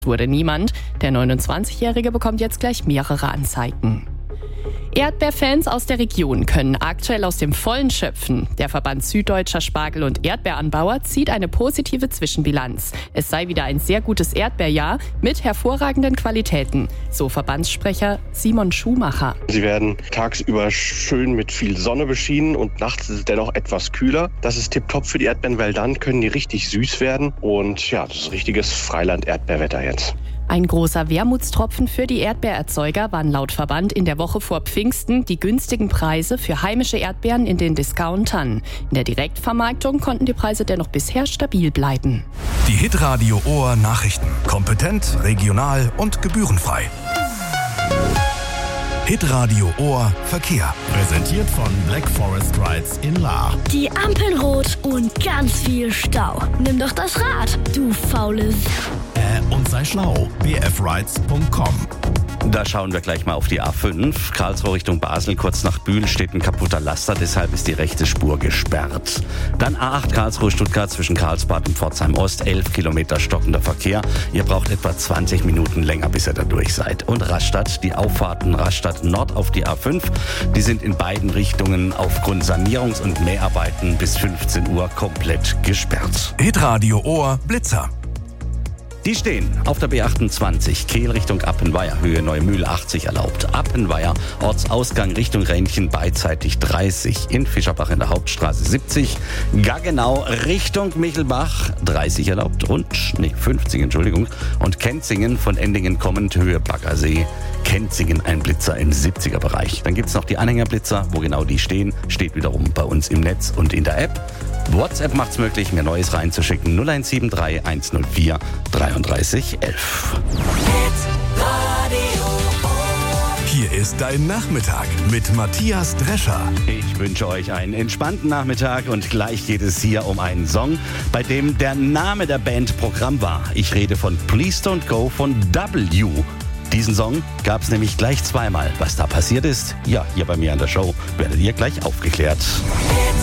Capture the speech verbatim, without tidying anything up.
wurde niemand. Der neunundzwanzigjährige bekommt jetzt gleich mehrere Anzeigen. Erdbeerfans aus der Region können aktuell aus dem Vollen schöpfen. Der Verband Süddeutscher Spargel- und Erdbeeranbauer zieht eine positive Zwischenbilanz. Es sei wieder ein sehr gutes Erdbeerjahr mit hervorragenden Qualitäten, so Verbandssprecher Simon Schumacher. Sie werden tagsüber schön mit viel Sonne beschienen und nachts ist es dennoch etwas kühler. Das ist tipptopp für die Erdbeeren, weil dann können die richtig süß werden. Und ja, das ist richtiges Freiland-Erdbeerwetter jetzt. Ein großer Wermutstropfen für die Erdbeererzeuger waren laut Verband in der Woche vor Pfingsten die günstigen Preise für heimische Erdbeeren in den Discountern. In der Direktvermarktung konnten die Preise dennoch bisher stabil bleiben. Die Hitradio Ohr Nachrichten. Kompetent, regional und gebührenfrei. Hitradio Ohr Verkehr. Präsentiert von Black Forest Rides in Lahr. Die Ampeln rot und ganz viel Stau. Nimm doch das Rad, du faules. Äh, und sei schlau. b f rides punkt com. Da schauen wir gleich mal auf die A fünf. Karlsruhe Richtung Basel, kurz nach Bühl steht ein kaputter Laster, deshalb ist die rechte Spur gesperrt. Dann A acht Karlsruhe-Stuttgart zwischen Karlsbad und Pforzheim Ost, elf Kilometer stockender Verkehr. Ihr braucht etwa zwanzig Minuten länger, bis ihr da durch seid. Und Rastatt, die Auffahrten Rastatt Nord auf die A fünf, die sind in beiden Richtungen aufgrund Sanierungs- und Mäharbeiten bis fünfzehn Uhr komplett gesperrt. Hitradio Ohr Blitzer. Die stehen auf der B achtundzwanzig, Kehl Richtung Appenweier, Höhe Neumühl achtzig erlaubt. Appenweier, Ortsausgang Richtung Rähnchen beidseitig dreißig. In Fischerbach in der Hauptstraße siebzig. Gaggenau Richtung Michelbach dreißig erlaubt und, nee, fünfzig, Entschuldigung. Und Kenzingen von Endingen kommend, Höhe Baggersee. Kenzingen ein Blitzer im siebziger Bereich. Dann gibt's noch die Anhängerblitzer, wo genau die stehen, steht wiederum bei uns im Netz und in der App. WhatsApp macht's möglich, mir Neues reinzuschicken. null eins sieben drei eins null vier dreiunddreißig elf. Hier ist dein Nachmittag mit Matthias Drescher. Ich wünsche euch einen entspannten Nachmittag und gleich geht es hier um einen Song, bei dem der Name der Band Programm war. Ich rede von Please Don't Go von W. Diesen Song gab es nämlich gleich zweimal. Was da passiert ist, ja, hier bei mir an der Show werdet ihr gleich aufgeklärt.